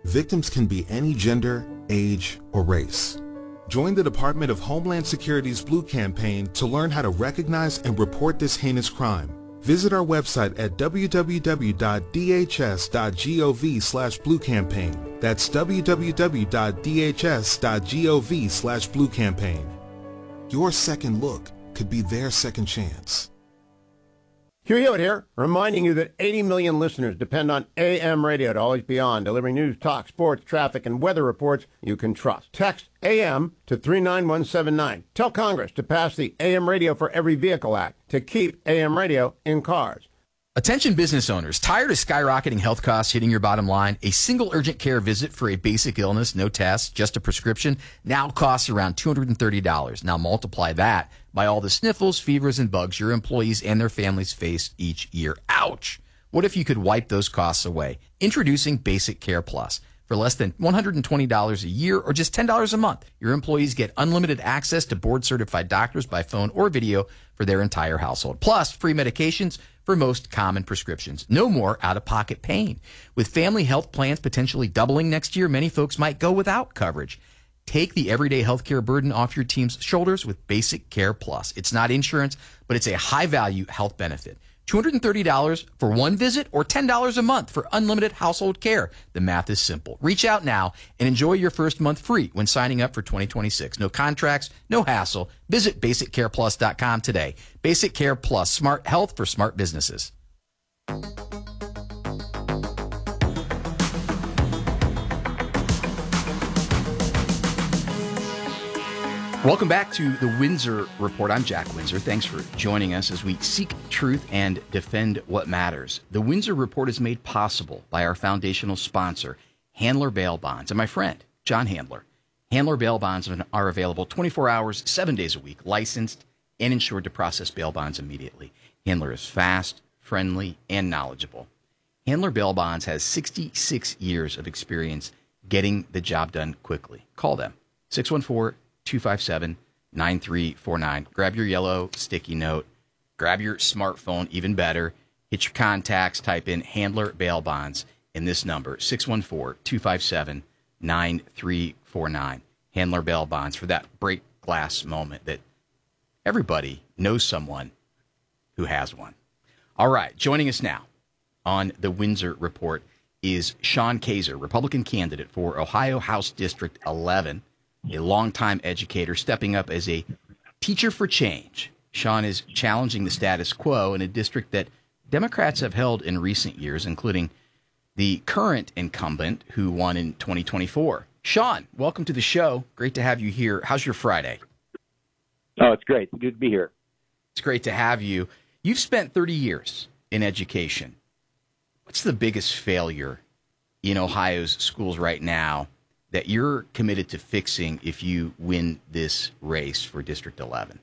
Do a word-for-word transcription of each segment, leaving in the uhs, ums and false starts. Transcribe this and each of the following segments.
Victims can be any gender, age, or race. Join the Department of Homeland Security's Blue Campaign to learn how to recognize and report this heinous crime. Visit our website at w w w dot d h s dot gov slash blue campaign. That's w w w dot d h s dot gov slash blue campaign. Your second look could be their second chance. Hugh Hewitt here, reminding you that eighty million listeners depend on A M radio to always be on, delivering news, talk, sports, traffic, and weather reports you can trust. Text A M to three nine one seven nine. Tell Congress to pass the A M Radio for Every Vehicle Act to keep A M radio in cars. Attention business owners, tired of skyrocketing health costs hitting your bottom line? A single urgent care visit for a basic illness, no test, just a prescription, now costs around two hundred thirty dollars. Now multiply that by all the sniffles, fevers, and bugs your employees and their families face each year. Ouch! What if you could wipe those costs away? Introducing Basic Care Plus. For less than one hundred twenty dollars a year or just ten dollars a month, your employees get unlimited access to board-certified doctors by phone or video for their entire household. Plus, free medications for most common prescriptions. No more out-of-pocket pain. With family health plans potentially doubling next year, many folks might go without coverage. Take the everyday healthcare burden off your team's shoulders with Basic Care Plus. It's not insurance, but it's a high-value health benefit. two hundred thirty dollars for one visit or ten dollars a month for unlimited household care. The math is simple. Reach out now and enjoy your first month free when signing up for twenty twenty-six. No contracts, no hassle. Visit basic care plus dot com today. Basic Care Plus, smart health for smart businesses. Welcome back to the Windsor Report. I'm Jack Windsor. Thanks for joining us as we seek truth and defend what matters. The Windsor Report is made possible by our foundational sponsor, Handler Bail Bonds, and my friend, John Handler. Handler Bail Bonds are available twenty-four hours, seven days a week, licensed and insured to process bail bonds immediately. Handler is fast, friendly, and knowledgeable. Handler Bail Bonds has sixty-six years of experience getting the job done quickly. Call them, six one four, two five seven, nine three four nine. Grab your yellow sticky note. Grab your smartphone, even better. Hit your contacts. Type in Handler Bail Bonds in this number, six one four, two five seven, nine three four nine. Handler Bail Bonds for that break glass moment that everybody knows someone who has one. All right, joining us now on the Windsor Report is Sean Kaser, Republican candidate for Ohio House District eleven. A longtime educator stepping up as a teacher for change. Sean is challenging the status quo in a district that Democrats have held in recent years, including the current incumbent who won in twenty twenty-four. Sean, welcome to the show. Great to have you here. How's your Friday? Oh, it's great. Good to be here. It's great to have you. You've spent thirty years in education. What's the biggest failure in Ohio's schools right now that you're committed to fixing if you win this race for District eleven?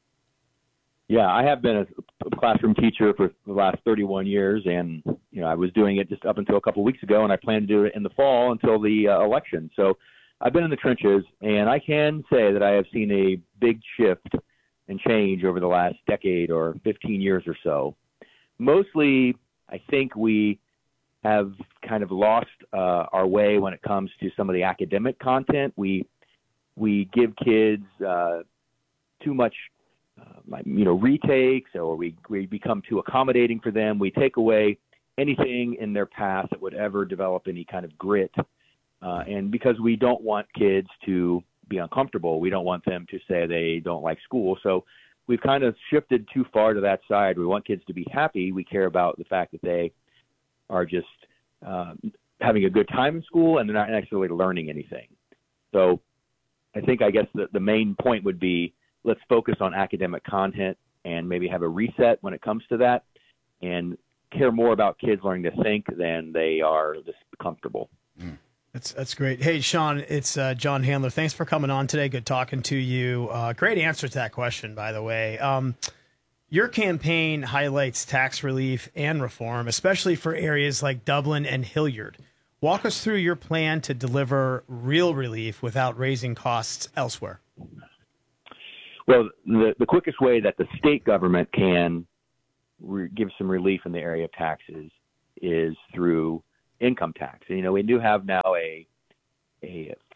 Yeah, I have been a classroom teacher for the last thirty-one years, and you know I was doing it just up until a couple of weeks ago, and I plan to do it in the fall until the uh, election. So I've been in the trenches, and I can say that I have seen a big shift and change over the last decade or fifteen years or so. Mostly, I think we have kind of lost uh, our way when it comes to some of the academic content. We we give kids uh, too much, uh, you know, retakes, or we we become too accommodating for them. We take away anything in their past that would ever develop any kind of grit. Uh, and because we don't want kids to be uncomfortable, we don't want them to say they don't like school. So we've kind of shifted too far to that side. We want kids to be happy. We care about the fact that they are just uh, having a good time in school and they're not necessarily learning anything. So I think, I guess, the, the main point would be let's focus on academic content and maybe have a reset when it comes to that and care more about kids learning to think than they are just comfortable. Mm. That's that's great. Hey, Sean, it's uh, John Handler. Thanks for coming on today. Good talking to you. Uh, great answer to that question, by the way. Um, Your campaign highlights tax relief and reform, especially for areas like Dublin and Hilliard. Walk us through your plan to deliver real relief without raising costs elsewhere. Well, the, the quickest way that the state government can re- give some relief in the area of taxes is through income tax. And, you know, we do have now a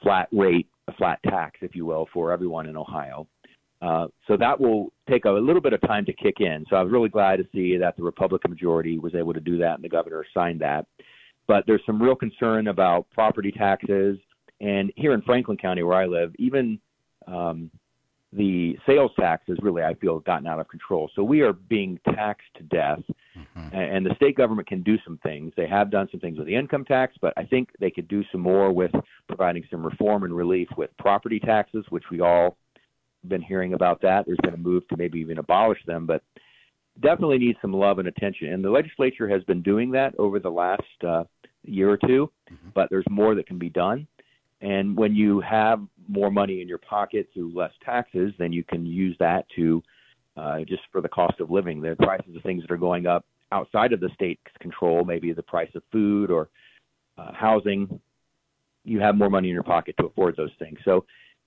flat rate, a flat tax, if you will, for everyone in Ohio. Uh, so that will take a little bit of time to kick in. So I was really glad to see that the Republican majority was able to do that and the governor signed that. But there's some real concern about property taxes. And here in Franklin County, where I live, even um, the sales tax has really, I feel, gotten out of control. So we are being taxed to death. Mm-hmm. And the state government can do some things. They have done some things with the income tax, but I think they could do some more with providing some reform and relief with property taxes, which we all been hearing about that. There's been a move to maybe even abolish them, but definitely needs some love and attention. And the legislature has been doing that over the last uh, year or two, mm-hmm. but there's more that can be done. And when you have more money in your pocket through less taxes, then you can use that to uh, just for the cost of living. The prices of things that are going up outside of the state's control, maybe the price of food or uh, housing, you have more money in your pocket to afford those things. So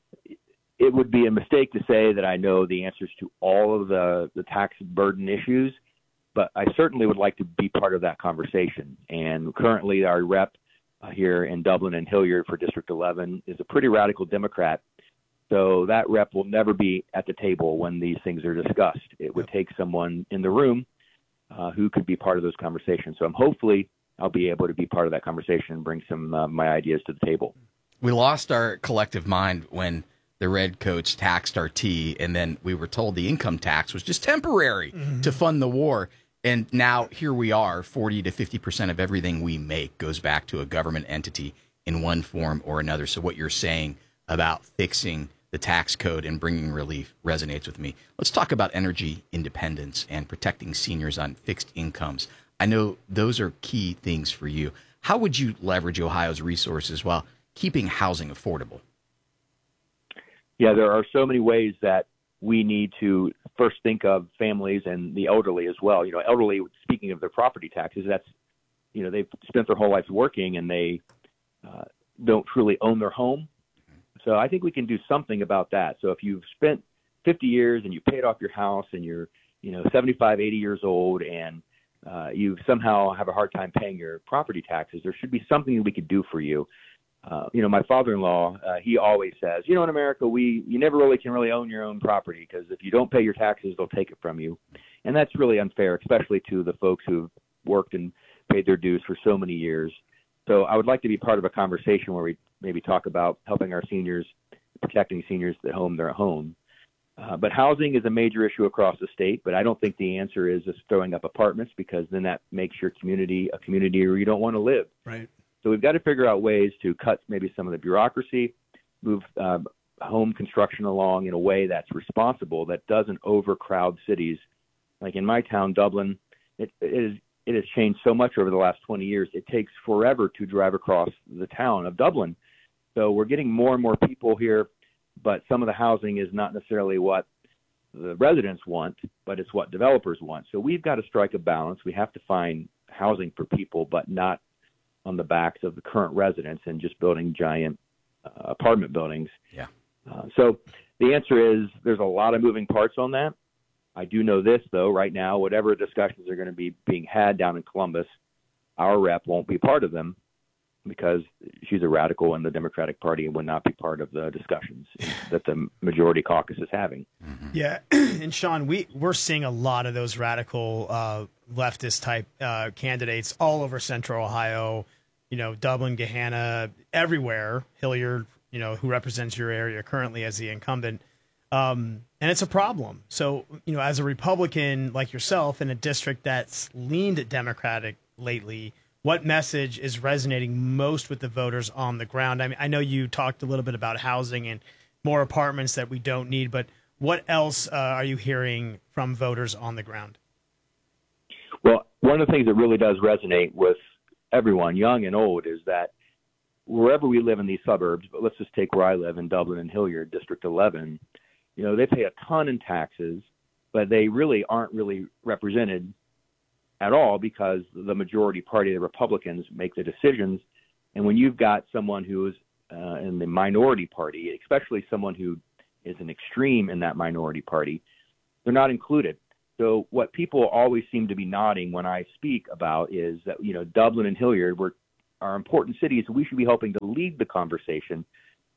it would be a mistake to say that I know the answers to all of the, the tax burden issues, but I certainly would like to be part of that conversation. And currently our rep uh, here in Dublin and Hilliard for District eleven is a pretty radical Democrat. So that rep will never be at the table when these things are discussed. It would take someone in the room uh, who could be part of those conversations. So I'm hopefully I'll be able to be part of that conversation and bring some uh, my ideas to the table. We lost our collective mind when the redcoats taxed our tea, and then we were told the income tax was just temporary mm-hmm. to fund the war. And now here we are, forty to fifty percent of everything we make goes back to a government entity in one form or another. So what you're saying about fixing the tax code and bringing relief resonates with me. Let's talk about energy independence and protecting seniors on fixed incomes. I know those are key things for you. How would you leverage Ohio's resources while keeping housing affordable? Yeah, there are so many ways that we need to first think of families and the elderly as well. You know, elderly, speaking of their property taxes, that's, you know, they've spent their whole lives working and they uh, don't truly own their home. So I think we can do something about that. So if you've spent fifty years and you paid off your house and you're, you know, seventy-five, eighty years old and uh, you somehow have a hard time paying your property taxes, there should be something that we could do for you. Uh, you know, my father-in-law, uh, he always says, you know, in America, we you never really can really own your own property because if you don't pay your taxes, they'll take it from you. And that's really unfair, especially to the folks who've worked and paid their dues for so many years. So I would like to be part of a conversation where we maybe talk about helping our seniors, protecting seniors at home, their home. Uh, but housing is a major issue across the state, but I don't think the answer is just throwing up apartments because then that makes your community a community where you don't want to live. Right. So we've got to figure out ways to cut maybe some of the bureaucracy, move uh, home construction along in a way that's responsible, that doesn't overcrowd cities. Like in my town, Dublin, it, it, is, it has changed so much over the last twenty years. It takes forever to drive across the town of Dublin. So we're getting more and more people here, but some of the housing is not necessarily what the residents want, but it's what developers want. So we've got to strike a balance. We have to find housing for people, but not on the backs of the current residents and just building giant uh, apartment buildings. Yeah. Uh, so the answer is there's a lot of moving parts on that. I do know this, though, right now, whatever discussions are going to be being had down in Columbus, our rep won't be part of them because she's a radical in the Democratic Party and would not be part of the discussions that the majority caucus is having. Mm-hmm. Yeah. And Sean, we, we're seeing a lot of those radical uh, leftist type uh, candidates all over central Ohio, you know, Dublin, Gahanna, everywhere, Hilliard, you know, who represents your area currently as the incumbent. Um, and it's a problem. So, you know, as a Republican like yourself in a district that's leaned Democratic lately, what message is resonating most with the voters on the ground? I mean, I know you talked a little bit about housing and more apartments that we don't need, but what else uh, are you hearing from voters on the ground? Well, one of the things that really does resonate with everyone, young and old, is that wherever we live in these suburbs, but let's just take where I live in Dublin and Hilliard, District eleven, you know, they pay a ton in taxes, but they really aren't really represented at all because the majority party, the Republicans, make the decisions. And when you've got someone who is uh, in the minority party, especially someone who is an extreme in that minority party, they're not included. So what people always seem to be nodding when I speak about is that, you know, Dublin and Hilliard were, are important cities. We should be helping to lead the conversation.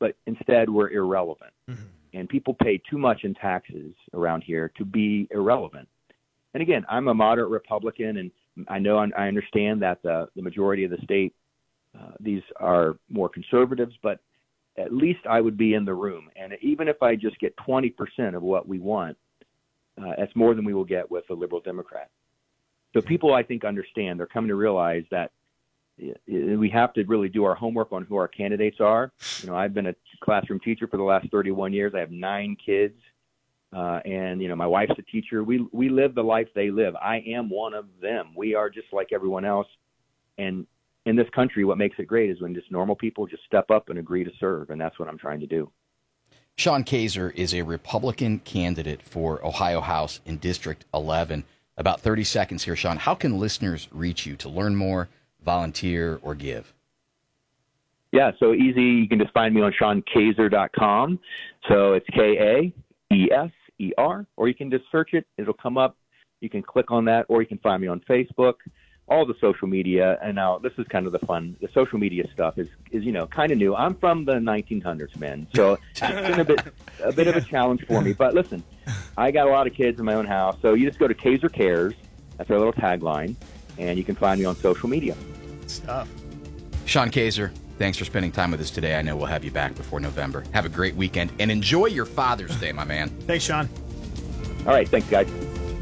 but instead we're irrelevant. Mm-hmm. And people pay too much in taxes around here to be irrelevant. And again, I'm a moderate Republican, and I know I understand that the, the majority of the state, uh, these are more conservatives, but at least I would be in the room. And even if I just get twenty percent of what we want, uh, that's more than we will get with a liberal Democrat. So people, I think, understand. They're coming to realize that we have to really do our homework on who our candidates are. You know, I've been a classroom teacher for the last thirty-one years. I have nine kids. Uh, and, you know, my wife's a teacher. We we live the life they live. I am one of them. We are just like everyone else. And in this country, what makes it great is when just normal people just step up and agree to serve. And that's what I'm trying to do. Sean Kaser is a Republican candidate for Ohio House in District eleven. About thirty seconds here, Sean. How can listeners reach you to learn more, volunteer, or give? Yeah, so easy. You can just find me on sean kaser dot com. So it's K A E S E R, or you can just search it. It'll come up. You can click on that, or you can find me on Facebook, all the social media. And now this is kind of the fun. The social media stuff is, is you know, kind of new. I'm from the nineteen hundreds, man. So it's been a bit, a bit of a challenge for me. But listen, I got a lot of kids in my own house. So you just go to Kaser Cares. That's our little tagline. And you can find me on social media. Stuff. Sean Kaser, thanks for spending time with us today. I know we'll have you back before November. Have a great weekend and enjoy your Father's Day, my man. Thanks, Sean. All right. Thanks, guys.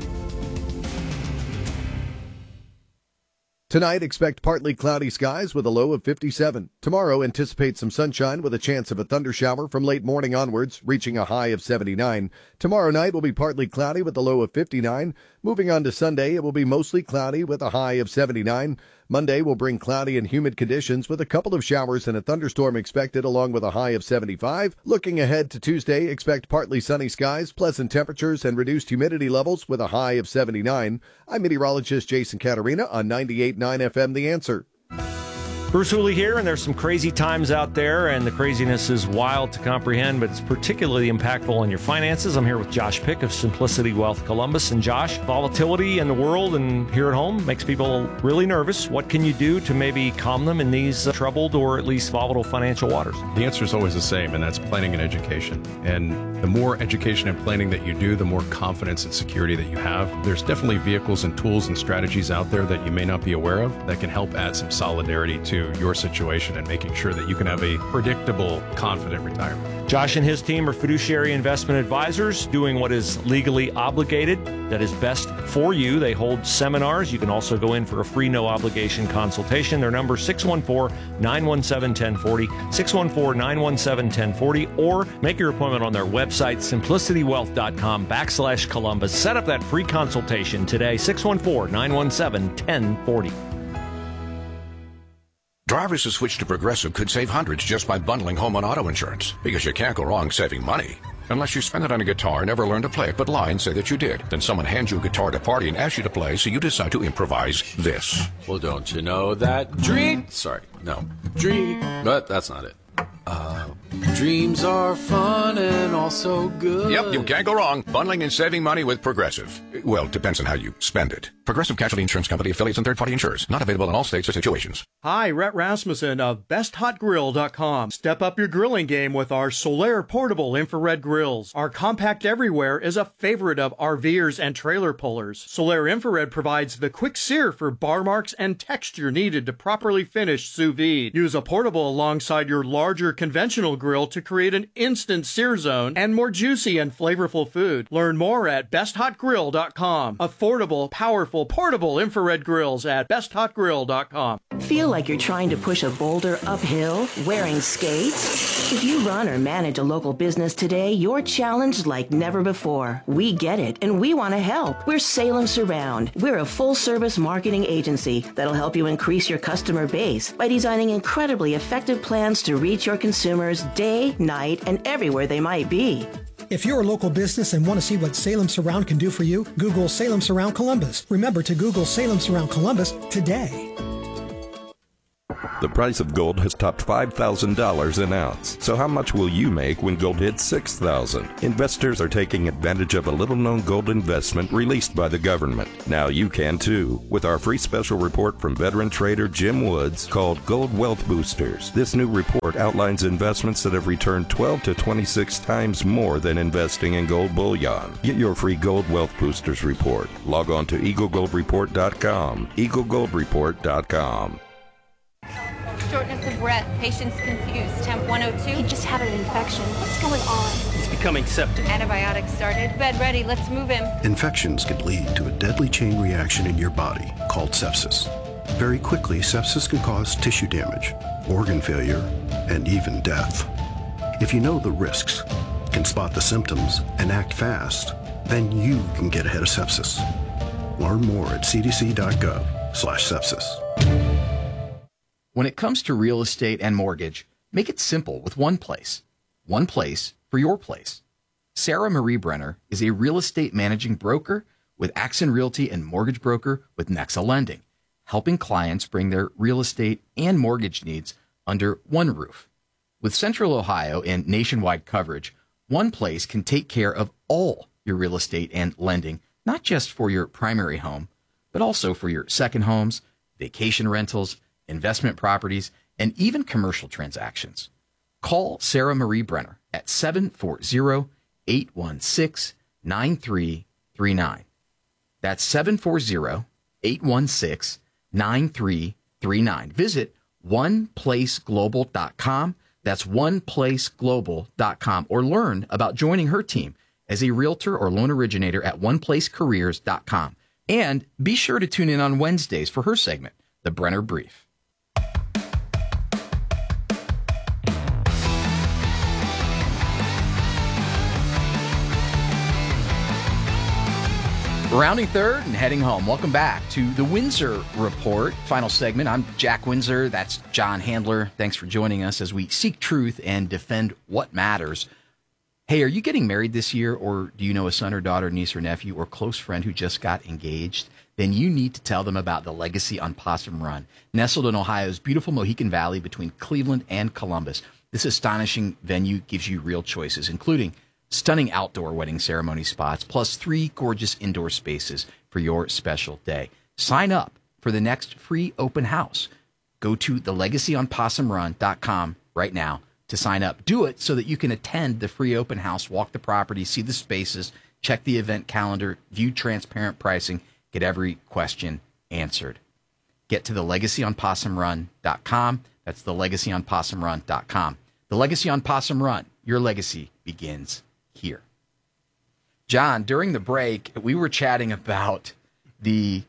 Tonight, expect partly cloudy skies with a low of fifty-seven. Tomorrow, anticipate some sunshine with a chance of a thundershower from late morning onwards, reaching a high of seventy-nine. Tomorrow night will be partly cloudy with a low of fifty-nine. Moving on to Sunday, it will be mostly cloudy with a high of seventy-nine. Monday will bring cloudy and humid conditions with a couple of showers and a thunderstorm expected along with a high of seventy-five. Looking ahead to Tuesday, expect partly sunny skies, pleasant temperatures, and reduced humidity levels with a high of seventy-nine. I'm meteorologist Jason Caterina on ninety-eight point nine F M The Answer. Bruce Hooley here, and there's some crazy times out there, and the craziness is wild to comprehend, but it's particularly impactful on your finances. I'm here with Josh Pick of Simplicity Wealth Columbus. And Josh, volatility in the world and here at home makes people really nervous. What can you do to maybe calm them in these uh, troubled or at least volatile financial waters? The answer is always the same, and that's planning and education. And the more education and planning that you do, the more confidence and security that you have. There's definitely vehicles and tools and strategies out there that you may not be aware of that can help add some solidarity to your situation and making sure that you can have a predictable, confident retirement. Josh and his team are fiduciary investment advisors doing what is legally obligated, that is best for you. They hold seminars. You can also go in for a free, no-obligation consultation. Their number is six one four, nine one seven, one zero four zero, six one four, nine one seven, one zero four zero, or make your appointment on their website, simplicitywealth.com backslash Columbus. Set up that free consultation today, six one four, nine one seven, one zero four zero. Drivers who switch to Progressive could save hundreds just by bundling home and auto insurance, because you can't go wrong saving money. Unless you spend it on a guitar, never learn to play it, but lie and say that you did. Then someone hands you a guitar at a party and asks you to play, so you decide to improvise this. Well, don't you know that dream... Sorry, no. Dream... But that's not it. Uh, dreams are fun and also good. Yep, you can't go wrong. Bundling and saving money with Progressive. Well, depends on how you spend it. Progressive Casualty Insurance Company, affiliates, and third-party insurers. Not available in all states or situations. Hi, Rhett Rasmussen of best hot grill dot com. Step up your grilling game with our Solaire portable infrared grills. Our compact everywhere is a favorite of RVers and trailer pullers. Solaire infrared provides the quick sear for bar marks and texture needed to properly finish sous vide. Use a portable alongside your larger conventional grill to create an instant sear zone and more juicy and flavorful food. Learn more at best hot grill dot com. Affordable, powerful, portable infrared grills at best hot grill dot com. Feel like you're trying to push a boulder uphill wearing skates? If you run or manage a local business today, you're challenged like never before. We get it, and we want to help. We're Salem Surround. We're a full-service marketing agency that'll help you increase your customer base by designing incredibly effective plans to reach your consumers day, night, and everywhere they might be. If you're a local business and want to see what Salem Surround can do for you, Google Salem Surround Columbus. Remember to Google Salem Surround Columbus today. The price of gold has topped five thousand dollars an ounce. So how much will you make when gold hits six thousand dollars? Investors are taking advantage of a little-known gold investment released by the government. Now you can too, with our free special report from veteran trader Jim Woods called Gold Wealth Boosters. This new report outlines investments that have returned twelve to twenty-six times more than investing in gold bullion. Get your free Gold Wealth Boosters report. Log on to eagle gold report dot com. eagle gold report dot com. Shortness of breath, patient's confused, temp one oh two. He just had an infection. What's going on? He's becoming septic. Antibiotics started. Bed ready, let's move him. Infections can lead to a deadly chain reaction in your body called sepsis. Very quickly, sepsis can cause tissue damage, organ failure, and even death. If you know the risks, can spot the symptoms, and act fast, then you can get ahead of sepsis. Learn more at c d c dot gov slash sepsis. When it comes to real estate and mortgage, make it simple with one place. One place for your place. Sarah Marie Brenner is a real estate managing broker with Axon Realty and mortgage broker with Nexa Lending, helping clients bring their real estate and mortgage needs under one roof. With Central Ohio and nationwide coverage, one place can take care of all your real estate and lending, not just for your primary home, but also for your second homes, vacation rentals, investment properties, and even commercial transactions. Call Sarah Marie Brenner at seven four zero, eight one six, nine three three nine. That's seven four zero, eight one six, nine three three nine. Visit one place global dot com. That's one place global dot com, or learn about joining her team as a realtor or loan originator at one place careers dot com. And be sure to tune in on Wednesdays for her segment, The Brenner Brief. Rounding third and heading home. Welcome back to the Windsor Report, final segment. I'm Jack Windsor. That's John Handler. Thanks for joining us as we seek truth and defend what matters. Hey, are you getting married this year, or do you know a son or daughter, niece or nephew, or close friend who just got engaged? Then you need to tell them about the Legacy on Possum Run. Nestled in Ohio's beautiful Mohican Valley between Cleveland and Columbus, this astonishing venue gives you real choices, including stunning outdoor wedding ceremony spots, plus three gorgeous indoor spaces for your special day. Sign up for the next free open house. Go to the legacy on possum run dot com right now to sign up. Do it so that you can attend the free open house, walk the property, see the spaces, check the event calendar, view transparent pricing, get every question answered. Get to the legacy on possum run dot com. That's the legacy on possum run dot com. The Legacy on Possum Run. Your legacy begins here. John, during the break, we were chatting about the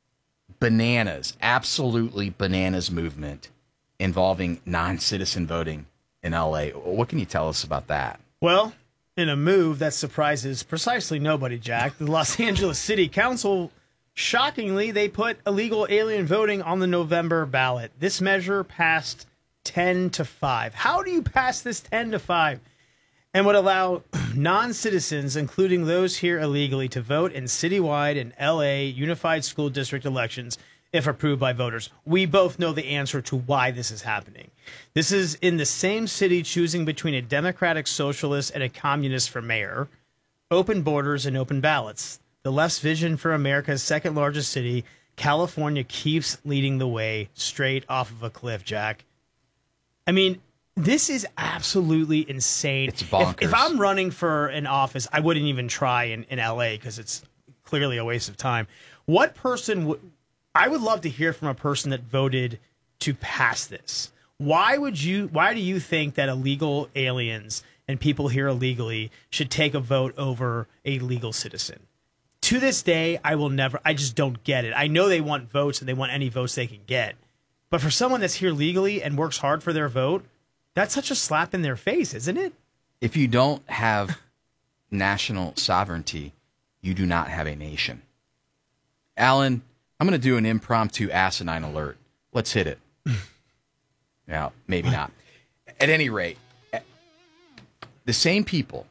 bananas, absolutely bananas movement involving non-citizen voting in L A. What can you tell us about that? Well, in a move that surprises precisely nobody, Jack, the Los Angeles City Council, shockingly, they put illegal alien voting on the November ballot. This measure passed ten to five. How do you pass this ten to five? And would allow non-citizens, including those here illegally, to vote in citywide and L A Unified School District elections if approved by voters. We both know the answer to why this is happening. This is in the same city choosing between a Democratic Socialist and a Communist for mayor, open borders and open ballots. The left's vision for America's second largest city, California, keeps leading the way straight off of a cliff, Jack. I mean, this is absolutely insane. It's bonkers. If, if I'm running for an office, I wouldn't even try in, in L A because it's clearly a waste of time. What person would... I would love to hear from a person that voted to pass this. Why would you? Why do you think that illegal aliens and people here illegally should take a vote over a legal citizen? To this day, I will never... I just don't get it. I know they want votes and they want any votes they can get. But for someone that's here legally and works hard for their vote, that's such a slap in their face, isn't it? If you don't have national sovereignty, you do not have a nation. Alan, I'm going to do an impromptu asinine alert. Let's hit it. Yeah, maybe not. At any rate, the same people,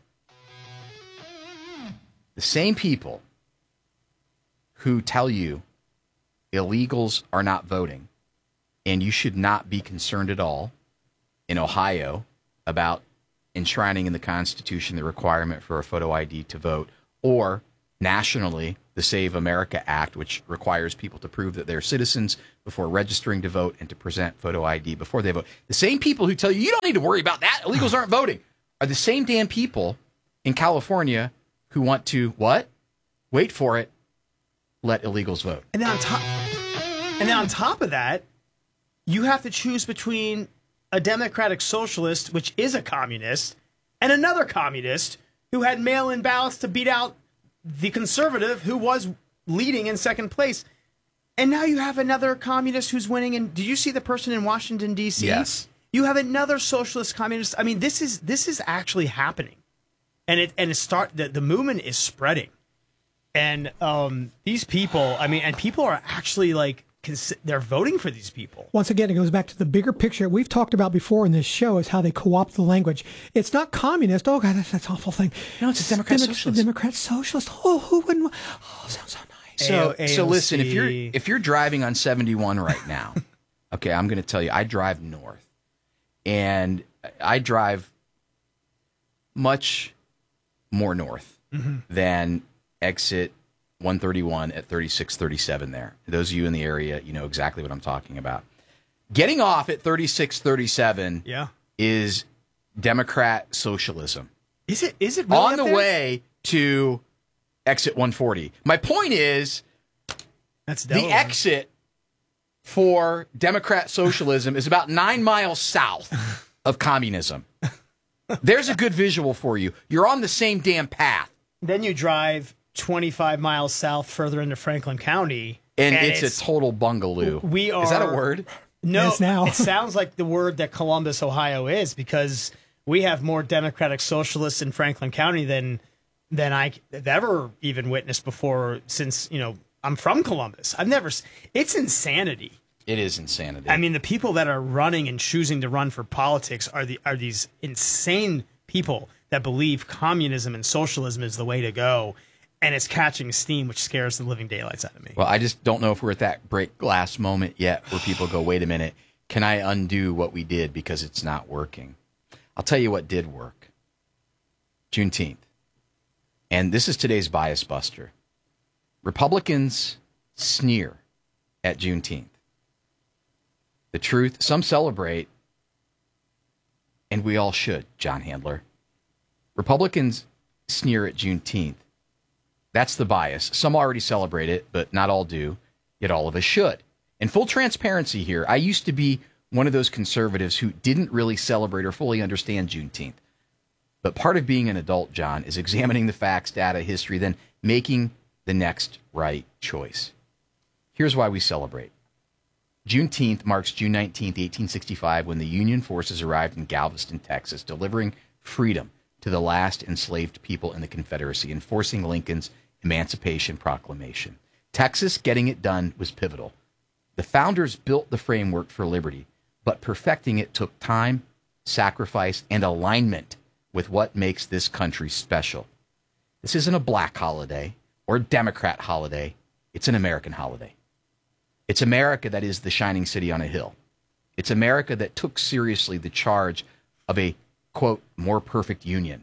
the same people who tell you illegals are not voting And you should not be concerned at all in Ohio about enshrining in the Constitution the requirement for a photo I D to vote, or nationally the Save America Act, which requires people to prove that they're citizens before registering to vote and to present photo I D before they vote. The same people who tell you you don't need to worry about that, illegals aren't voting, are the same damn people in California who want to, what? Wait for it, let illegals vote. And then on top, and then on top of that, you have to choose between a democratic socialist, which is a communist, and another communist who had mail-in ballots to beat out the conservative who was leading in second place. And now you have another communist who's winning. And did you see the person in Washington, D C? Yes. You have another socialist communist. I mean, this is this is actually happening. And it and it start the, the movement is spreading. And um, these people, I mean, and people are actually like, cons- they're voting for these people. Once again, it goes back to the bigger picture we've talked about before in this show is how they co-opt the language. It's not communist. Oh, God, that's, that's an awful thing. No, it's a Democrat Demo- socialist. Democrat socialist. Oh, who wouldn't? Oh, sounds so nice. So, A O C. so listen, if you're if you're driving on seventy-one right now, okay, I'm going to tell you, I drive north, and I drive much more north Mm-hmm. than exit one thirty-one at thirty-six thirty-seven there. Those of you in the area, you know exactly what I'm talking about. Getting off at thirty-six thirty-seven Yeah. is Democrat socialism. Is it? Is it really On up the there? way to exit one forty. My point is, That's the Delaware. exit for Democrat socialism is about nine miles south of communism. There's a good visual for you. You're on the same damn path. Then you drive twenty-five miles south further into Franklin County. And, it's, a total bungaloo. We are. Is that a word? No, Yes, now. It sounds like the word that Columbus, Ohio is, because we have more Democratic socialists in Franklin County than than I have ever even witnessed before. Since you know I'm from Columbus, I've never. s- It's insanity. It is insanity. I mean, the people that are running and choosing to run for politics are the are these insane people that believe communism and socialism is the way to go, and it's catching steam, which scares the living daylights out of me. Well, I just don't know if we're at that break glass moment yet where people go, wait a minute, can I undo what we did because it's not working? I'll tell you what did work. Juneteenth. And this is today's bias buster. Republicans sneer at Juneteenth. The truth, some celebrate, and we all should, John Handler. Republicans sneer at Juneteenth. That's the bias. Some already celebrate it, but not all do, yet all of us should. And full transparency here, I used to be one of those conservatives who didn't really celebrate or fully understand Juneteenth. But part of being an adult, John, is examining the facts, data, history, then making the next right choice. Here's why we celebrate. Juneteenth marks June nineteenth, eighteen sixty-five, when the Union forces arrived in Galveston, Texas, delivering freedom to the last enslaved people in the Confederacy, enforcing Lincoln's Emancipation Proclamation. Texas getting it done was pivotal. The founders built the framework for liberty, but perfecting it took time, sacrifice, and alignment with what makes this country special. This isn't a black holiday or a Democrat holiday. It's an American holiday. It's America that is the shining city on a hill. It's America that took seriously the charge of a, quote, more perfect union.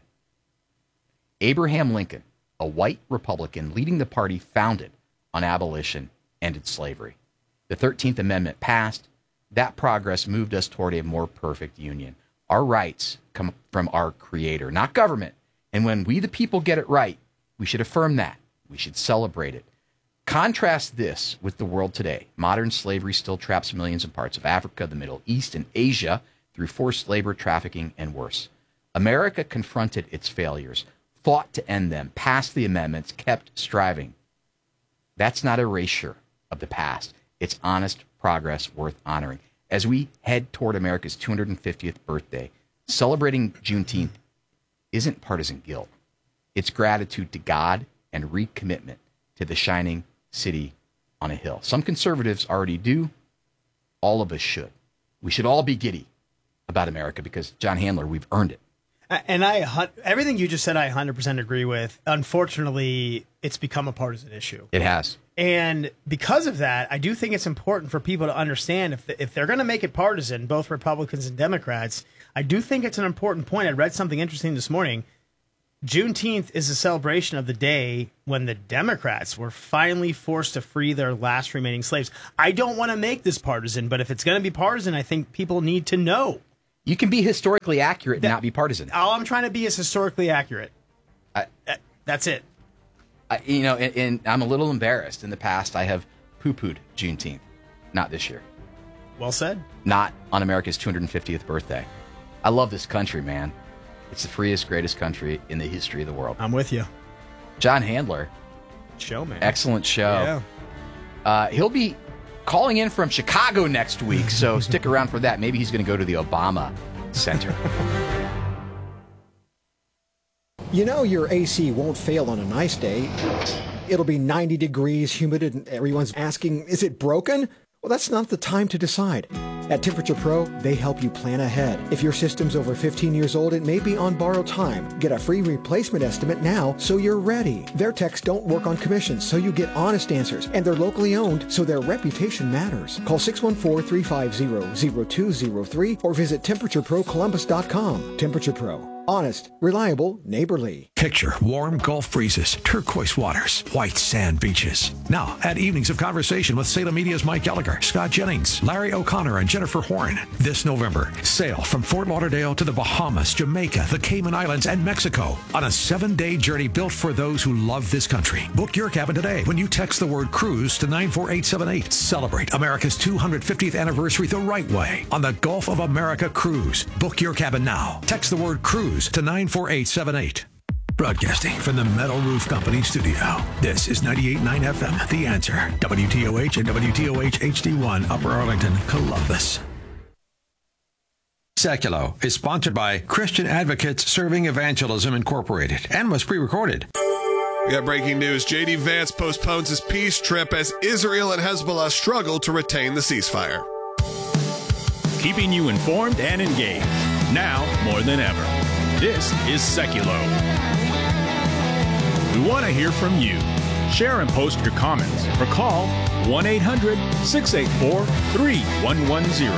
Abraham Lincoln, a white Republican leading the party founded on abolition, ended slavery. The thirteenth Amendment passed. That progress moved us toward a more perfect union. Our rights come from our Creator, not government. And when we, the people, get it right, we should affirm that. We should celebrate it. Contrast this with the world today. Modern slavery still traps millions in parts of Africa, the Middle East, and Asia through forced labor, trafficking, and worse. America confronted its failures, fought to end them, passed the amendments, kept striving. That's not erasure of the past. It's honest progress worth honoring. As we head toward America's two hundred fiftieth birthday, celebrating Juneteenth isn't partisan guilt. It's gratitude to God and recommitment to the shining city on a hill. Some conservatives already do. All of us should. We should all be giddy about America because, John Handler, we've earned it. And I, everything you just said, I one hundred percent agree with. Unfortunately, it's become a partisan issue. It has. And because of that, I do think it's important for people to understand if, the, if they're going to make it partisan, both Republicans and Democrats, I do think it's an important point. I read something interesting this morning. Juneteenth is a celebration of the day when the Democrats were finally forced to free their last remaining slaves. I don't want to make this partisan, but if it's going to be partisan, I think people need to know. You can be historically accurate that, and not be partisan. All I'm trying to be is historically accurate. I, That's it. I, you know, and, and I'm a little embarrassed. In the past, I have poo-pooed Juneteenth. Not this year. Well said. Not on America's two hundred fiftieth birthday. I love this country, man. It's the freest, greatest country in the history of the world. I'm with you. John Handler. Show, man. Excellent show. Yeah. Uh, he'll be calling in from Chicago next week, so stick around for that. Maybe he's going to go to the Obama Center. You know your A C won't fail on a nice day. It'll be ninety degrees, humid, and everyone's asking, is it broken? Well, that's not the time to decide. At Temperature Pro, they help you plan ahead. If your system's over fifteen years old, it may be on borrowed time. Get a free replacement estimate now so you're ready. Their techs don't work on commissions, so you get honest answers. And they're locally owned, so their reputation matters. Call six one four, three five zero, zero two zero three or visit temperature pro columbus dot com. Temperature Pro. Honest, reliable, neighborly. Picture warm Gulf breezes, turquoise waters, white sand beaches. Now, add evenings of conversation with Salem Media's Mike Gallagher, Scott Jennings, Larry O'Connor, and Jennifer Horn. This November, sail from Fort Lauderdale to the Bahamas, Jamaica, the Cayman Islands, and Mexico on a seven-day journey built for those who love this country. Book your cabin today when you text the word cruise to nine four eight seven eight. Celebrate America's two hundred fiftieth anniversary the right way on the Gulf of America Cruise. Book your cabin now. Text the word cruise to nine four eight seven eight. Broadcasting from the Metal Roof Company studio. This is ninety-eight point nine F M, The Answer. W T O H and W T O H H D one, Upper Arlington, Columbus. Seculo is sponsored by Christian Advocates Serving Evangelism Incorporated and was pre-recorded. We got breaking news. J D. Vance postpones his peace trip as Israel and Hezbollah struggle to retain the ceasefire. Keeping you informed and engaged, now more than ever. This is Seculo. We want to hear from you. Share and post your comments or call one eight hundred, six eight four, three one one zero.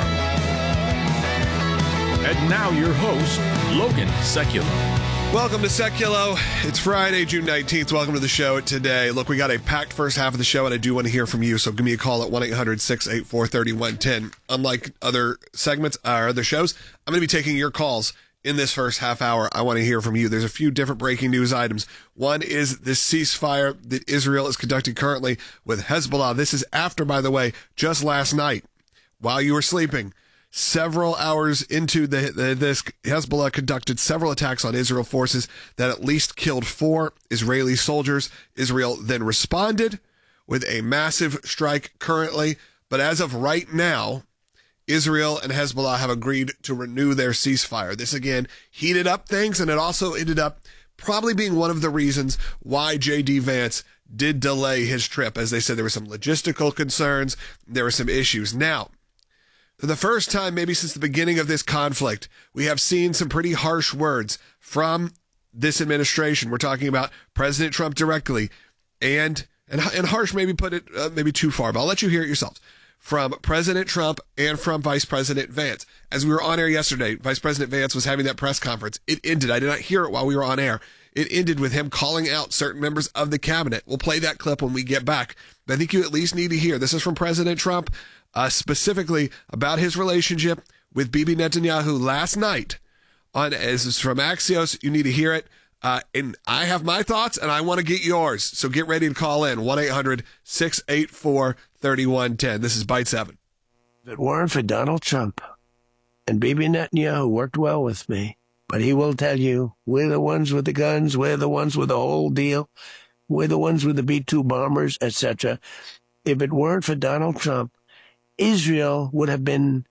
And now your host, Logan Seculo. Welcome to Seculo. It's Friday, June nineteenth. Welcome to the show today. Look, we got a packed first half of the show, and I do want to hear from you, so give me a call at one eight hundred, six eight four, three one one zero. Unlike other segments or other shows, I'm going to be taking your calls in this first half hour. I want to hear from you. There's a few different breaking news items. One is this ceasefire that Israel is conducting currently with Hezbollah. This is after, by the way, just last night, while you were sleeping, several hours into the, the this, Hezbollah conducted several attacks on Israel forces that at least killed four Israeli soldiers. Israel then responded with a massive strike currently. But as of right now, Israel and Hezbollah have agreed to renew their ceasefire. This, again, heated up things, and it also ended up probably being one of the reasons why J D. Vance did delay his trip. As they said, there were some logistical concerns. There were some issues. Now, for the first time, maybe since the beginning of this conflict, we have seen some pretty harsh words from this administration. We're talking about President Trump directly, and and, and harsh maybe put it uh, maybe too far, but I'll let you hear it yourselves. From President Trump and from Vice President Vance. As we were on air yesterday, Vice President Vance was having that press conference. It ended. I did not hear it while we were on air. It ended with him calling out certain members of the cabinet. We'll play that clip when we get back. But I think you at least need to hear. This is from President Trump, uh, specifically about his relationship with Bibi Netanyahu last night. On as is from Axios, you need to hear it. Uh, and I have my thoughts, and I want to get yours. So get ready to call in, one eight hundred, six eight four, three one one zero. This is Bite seven. If it weren't for Donald Trump and Bibi Netanyahu worked well with me, but he will tell you, we're the ones with the guns, we're the ones with the whole deal, we're the ones with the B two bombers, et cetera. If it weren't for Donald Trump, Israel would have been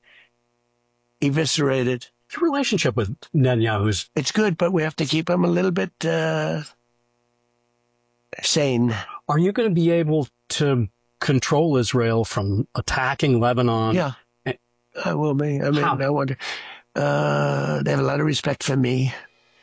eviscerated. Your relationship with Netanyahu's... It's good, but we have to keep him a little bit uh, sane. Are you going to be able to control Israel from attacking Lebanon? Yeah, I will be. I mean, How? I wonder. Uh, they have a lot of respect for me.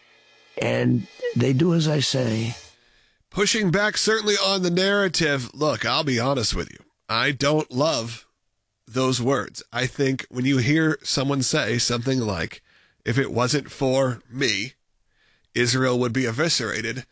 and they do as I say. Pushing back certainly on the narrative. Look, I'll be honest with you. I don't love those words. I think when you hear someone say something like, if it wasn't for me, Israel would be eviscerated,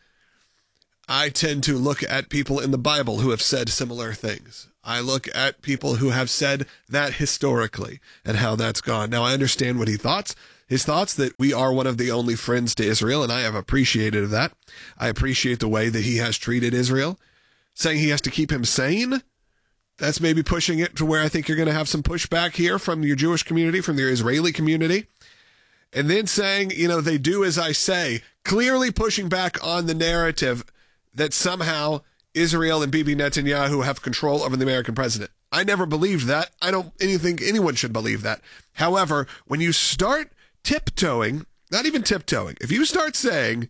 I tend to look at people in the Bible who have said similar things. I look at people who have said that historically and how that's gone. Now, I understand what he thought. His thoughts that we are one of the only friends to Israel, and I have appreciated that. I appreciate the way that he has treated Israel. Saying he has to keep him sane, that's maybe pushing it to where I think you're going to have some pushback here from your Jewish community, from the Israeli community. And then saying, you know, they do as I say, clearly pushing back on the narrative that somehow Israel and Bibi Netanyahu have control over the American president. I never believed that. I don't any think anyone should believe that. However, when you start tiptoeing, not even tiptoeing, if you start saying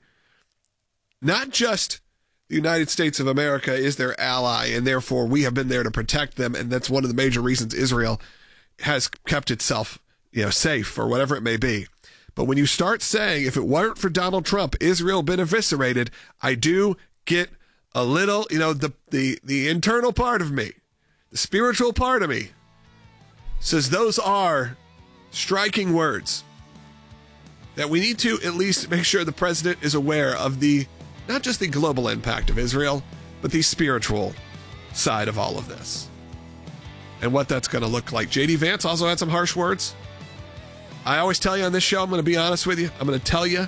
not just the United States of America is their ally and therefore we have been there to protect them, and that's one of the major reasons Israel has kept itself, you know, safe or whatever it may be. But when you start saying if it weren't for Donald Trump, Israel been eviscerated, I do get a little, you know, the, the, the internal part of me, the spiritual part of me says those are striking words that we need to at least make sure the president is aware of the, not just the global impact of Israel, but the spiritual side of all of this and what that's going to look like. J D Vance also had some harsh words. I always tell you on this show, I'm going to be honest with you. I'm going to tell you.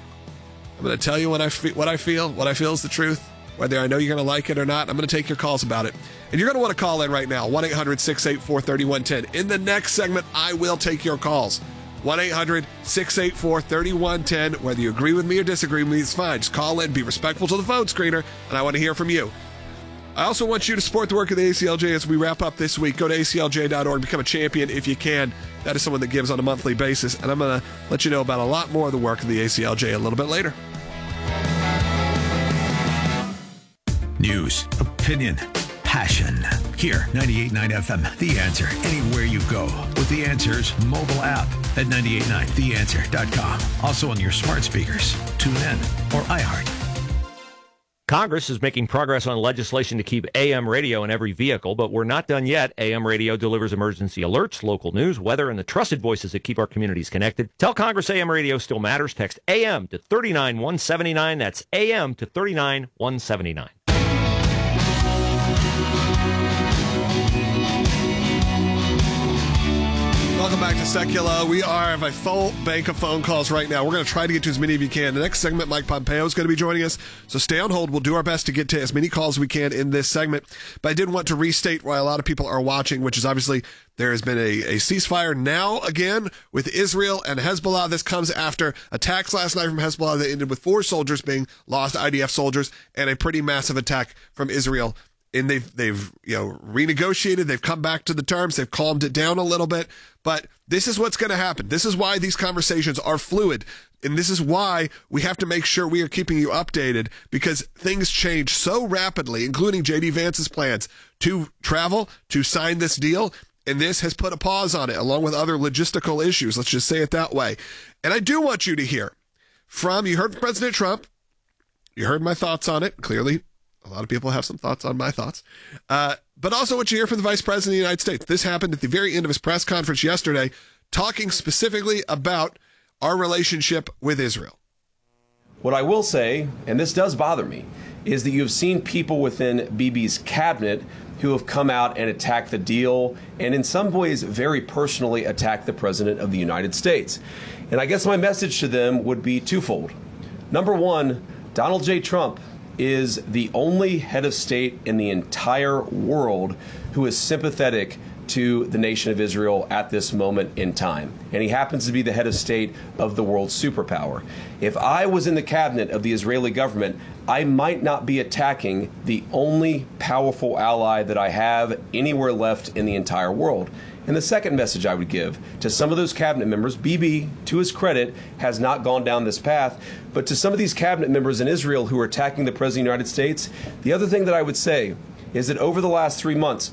I'm going to tell you what I, fe- what I feel. What I feel is the truth. Whether I know you're going to like it or not, I'm going to take your calls about it. And you're going to want to call in right now, one eight hundred six eight four three one one zero. In the next segment, I will take your calls. one eight hundred six eight four three one one zero. Whether you agree with me or disagree with me, it's fine. Just call in, be respectful to the phone screener, and I want to hear from you. I also want you to support the work of the A C L J as we wrap up this week. Go to A C L J dot org, become a champion if you can. That is someone that gives on a monthly basis, and I'm going to let you know about a lot more of the work of the A C L J a little bit later. News, opinion, passion. Here, ninety-eight point nine F M, The Answer. Anywhere you go with The Answer's mobile app at ninety-eight point nine the answer dot com. Also on your smart speakers, TuneIn, or iHeart. Congress is making progress on legislation to keep A M radio in every vehicle, but we're not done yet. A M radio delivers emergency alerts, local news, weather, and the trusted voices that keep our communities connected. Tell Congress A M radio still matters. Text A M to three nine one seven nine. That's A M to three nine one seven nine. Welcome back to Secular. We are have a full bank of phone calls right now. We're going to try to get to as many as we can. The next segment, Mike Pompeo is going to be joining us, so stay on hold. We'll do our best to get to as many calls as we can in this segment. But I did want to restate why a lot of people are watching, which is obviously there has been a, a ceasefire now again with Israel and Hezbollah. This comes after attacks last night from Hezbollah that ended with four soldiers being lost, I D F soldiers, and a pretty massive attack from Israel. And they've, they've, you know, renegotiated. They've come back to the terms. They've calmed it down a little bit. But this is what's going to happen. This is why these conversations are fluid. And this is why we have to make sure we are keeping you updated, because things change so rapidly, including J D Vance's plans to travel, to sign this deal. And this has put a pause on it, along with other logistical issues. Let's just say it that way. And I do want you to hear from, you heard from President Trump. You heard my thoughts on it. Clearly, a lot of people have some thoughts on my thoughts. Uh, but also what you hear from the Vice President of the United States. This happened at the very end of his press conference yesterday, talking specifically about our relationship with Israel. What I will say, and this does bother me, is that you have seen people within Bibi's cabinet who have come out and attacked the deal, and in some ways very personally attacked the President of the United States. And I guess my message to them would be twofold. Number one, Donald J. Trump is the only head of state in the entire world who is sympathetic to the nation of Israel at this moment in time. And he happens to be the head of state of the world's superpower. If I was in the cabinet of the Israeli government, I might not be attacking the only powerful ally that I have anywhere left in the entire world. And the second message I would give to some of those cabinet members, Bibi, to his credit, has not gone down this path, but to some of these cabinet members in Israel who are attacking the President of the United States, the other thing that I would say is that over the last three months,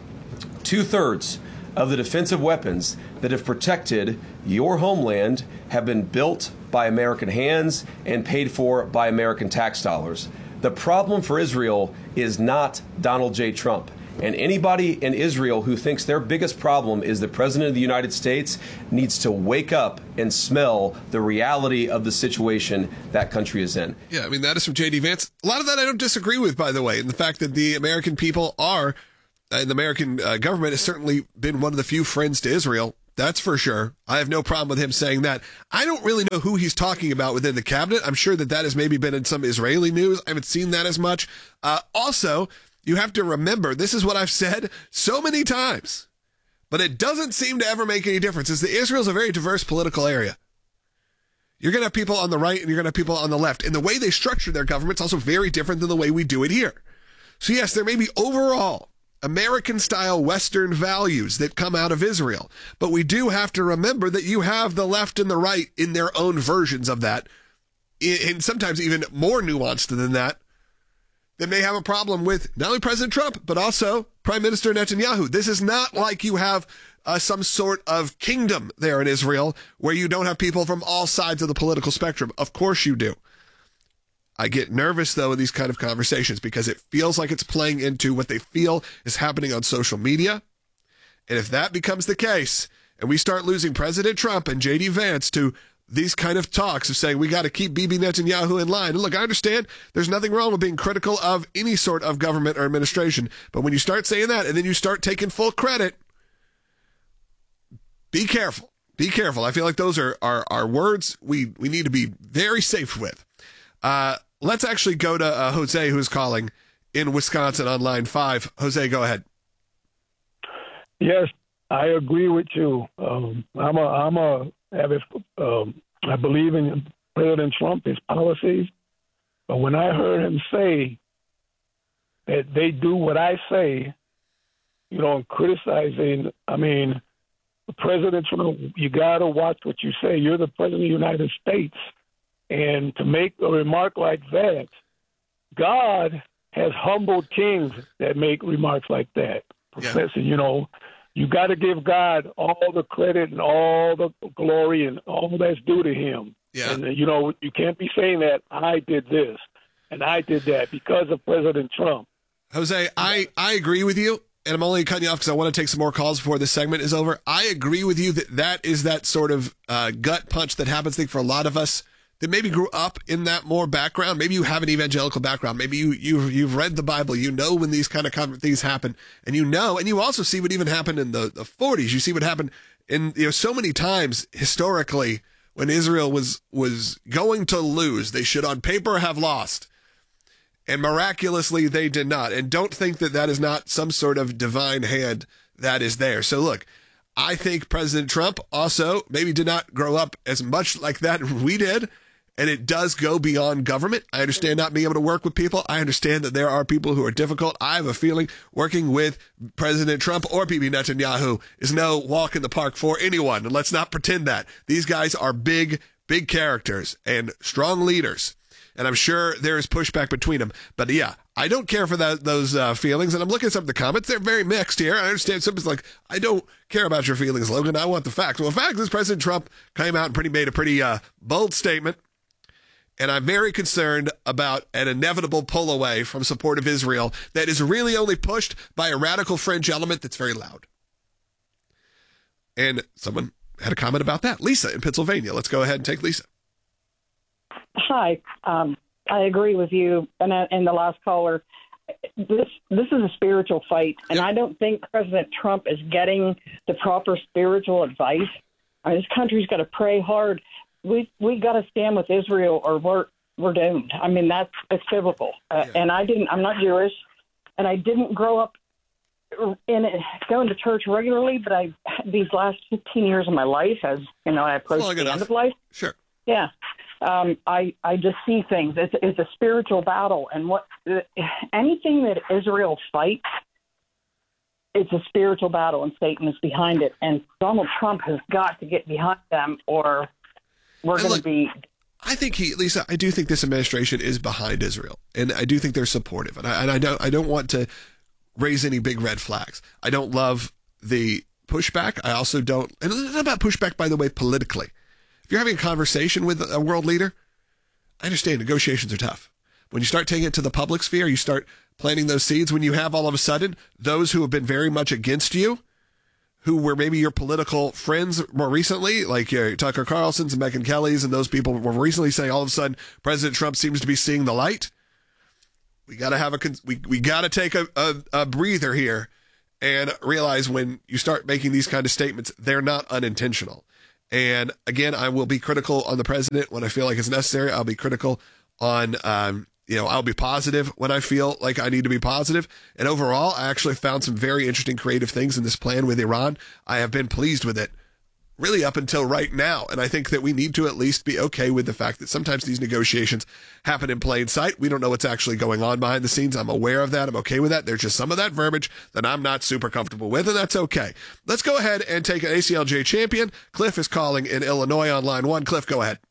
two-thirds of the defensive weapons that have protected your homeland have been built by American hands and paid for by American tax dollars. The problem for Israel is not Donald J. Trump. And anybody in Israel who thinks their biggest problem is the President of the United States needs to wake up and smell the reality of the situation that country is in. Yeah, I mean, that is from J D Vance. A lot of that I don't disagree with, by the way, and the fact that the American people are, and the American uh, government has certainly been one of the few friends to Israel. That's for sure. I have no problem with him saying that. I don't really know who he's talking about within the cabinet. I'm sure that that has maybe been in some Israeli news. I haven't seen that as much. Uh, also, you have to remember, this is what I've said so many times, but it doesn't seem to ever make any difference, is that Israel is a very diverse political area. You're going to have people on the right and you're going to have people on the left. And the way they structure their government is also very different than the way we do it here. So yes, there may be overall American-style Western values that come out of Israel, but we do have to remember that you have the left and the right in their own versions of that, and sometimes even more nuanced than that, that may have a problem with not only President Trump, but also Prime Minister Netanyahu. This is not like you have uh, some sort of kingdom there in Israel where you don't have people from all sides of the political spectrum. Of course you do. I get nervous, though, in these kind of conversations because it feels like it's playing into what they feel is happening on social media. And if that becomes the case, and we start losing President Trump and J D Vance to these kind of talks of saying we got to keep Bibi Netanyahu in line. And look, I understand there's nothing wrong with being critical of any sort of government or administration. But when you start saying that and then you start taking full credit, be careful. Be careful. I feel like those are, are, are words we, we need to be very safe with. Uh, let's actually go to uh, Jose, who's calling in Wisconsin on line five. Jose, go ahead. Yes, I agree with you. Um, I'm a, I'm a, have it, um, I believe in President Trump, his policies, but when I heard him say that they do what I say, you know, criticizing, I mean, President Trump, you got to watch what you say. You're the President of the United States. And to make a remark like that, God has humbled kings that make remarks like that. Yeah. Professor, you know, you got to give God all the credit and all the glory and all that's due to him. Yeah. And, you know, you can't be saying that I did this and I did that because of President Trump. Jose, I, I agree with you, and I'm only cutting you off because I want to take some more calls before this segment is over. I agree with you that that is that sort of uh, gut punch that happens, I think, for a lot of us that maybe grew up in that more background. Maybe you have an evangelical background. Maybe you, you, you've read the Bible. You know when these kind of things happen. And you know, and you also see what even happened in the, the forties. You see what happened in, you know, so many times historically when Israel was, was going to lose. They should on paper have lost. And miraculously, they did not. And don't think that that is not some sort of divine hand that is there. So look, I think President Trump also maybe did not grow up as much like that as we did. And it does go beyond government. I understand not being able to work with people. I understand that there are people who are difficult. I have a feeling working with President Trump or Bibi Netanyahu is no walk in the park for anyone. And let's not pretend that. These guys are big, big characters and strong leaders. And I'm sure there is pushback between them. But yeah, I don't care for that, those uh, feelings. And I'm looking at some of the comments. They're very mixed here. I understand somebody's like, I don't care about your feelings, Logan. I want the facts. Well, the fact is President Trump came out and pretty made a pretty uh, bold statement. And I'm very concerned about an inevitable pull away from support of Israel that is really only pushed by a radical fringe element that's very loud. And someone had a comment about that. Lisa in Pennsylvania. Let's go ahead and take Lisa. Hi. Um, I agree with you and, uh, and the last caller. This this is a spiritual fight, and yep. I don't think President Trump is getting the proper spiritual advice. I mean, this country's got to pray hard. We we got to stand with Israel, or we're we're doomed. I mean, that's it's biblical. Uh, yeah. And I didn't. I'm not Jewish, and I didn't grow up in it, going to church regularly. But I these last fifteen years of my life, as you know, I approached the enough. end of life. Sure. Yeah. Um, I I just see things. It's it's a spiritual battle, and what anything that Israel fights, it's a spiritual battle, and Satan is behind it. And Donald Trump has got to get behind them, or we're going to be. I think he, Lisa, I do think this administration is behind Israel, and I do think they're supportive. And I, and I don't, I don't want to raise any big red flags. I don't love the pushback. I also don't, and it's not about pushback, by the way, politically. if you're having a conversation with a world leader, I understand negotiations are tough. When you start taking it to the public sphere, you start planting those seeds. When you have all of a sudden those who have been very much against you, who were maybe your political friends more recently, like uh, Tucker Carlson's and Megyn Kelly's, and those people were recently saying all of a sudden President Trump seems to be seeing the light. We got to have a we we got to take a, a, a breather here and realize when you start making these kind of statements, they're not unintentional. And again, I will be critical on the president when I feel like it's necessary. I'll be critical on, um, you know, I'll be positive when I feel like I need to be positive. And overall, I actually found some very interesting creative things in this plan with Iran. I have been pleased with it really up until right now. And I think that we need to at least be okay with the fact that sometimes these negotiations happen in plain sight. We don't know what's actually going on behind the scenes. I'm aware of that. I'm okay with that. There's just some of that verbiage that I'm not super comfortable with, and that's okay. Let's go ahead and take an A C L J champion. Cliff is calling in Illinois on line one. Cliff, go ahead.